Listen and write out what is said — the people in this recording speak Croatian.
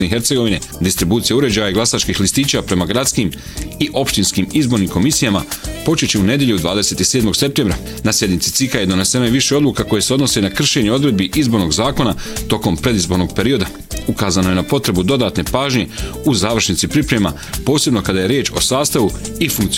Hercegovine, distribucija uređaja i glasačkih listića prema gradskim i opštinskim izbornim komisijama počet će u nedjelju 27. septembra. Na sjednici CIK-a je doneseno i više odluka koje se odnose na kršenje odredbi izbornog zakona tokom predizbornog perioda. Ukazano je na potrebu dodatne pažnje u završnici priprema, posebno kada je riječ o sastavu i funkcioniranju